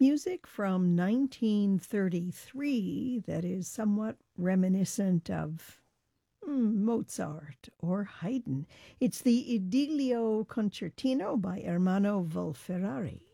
Music from 1933 that is somewhat reminiscent of Mozart or Haydn. It's the Idilio Concertino by Ermanno Volferrari.